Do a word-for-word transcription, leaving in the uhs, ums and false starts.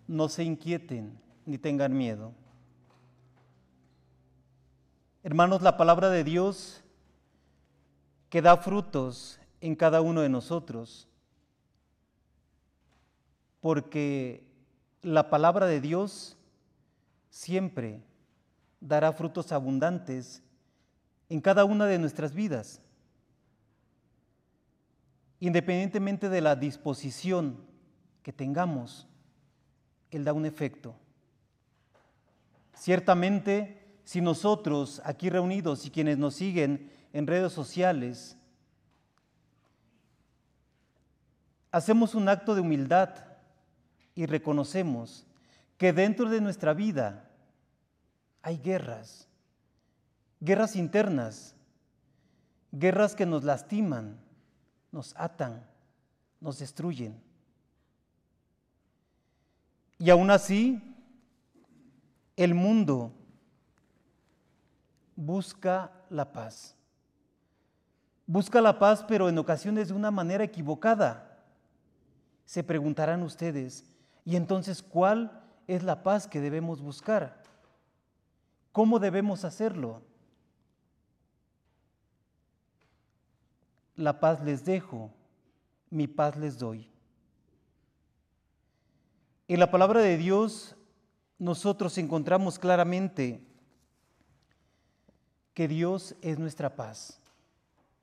no se inquieten ni tengan miedo. Hermanos, la palabra de Dios que da frutos en cada uno de nosotros, porque la palabra de Dios siempre dará frutos abundantes en cada una de nuestras vidas, independientemente de la disposición que tengamos. Él da un efecto. Ciertamente, si nosotros aquí reunidos y quienes nos siguen en redes sociales hacemos un acto de humildad y reconocemos que dentro de nuestra vida hay guerras, guerras internas, guerras que nos lastiman, nos atan, nos destruyen. Y aún así, el mundo busca la paz. Busca la paz, pero en ocasiones de una manera equivocada. Se preguntarán ustedes, ¿y entonces cuál es la paz que debemos buscar? ¿Cómo debemos hacerlo? La paz les dejo, mi paz les doy. En la palabra de Dios nosotros encontramos claramente que Dios es nuestra paz.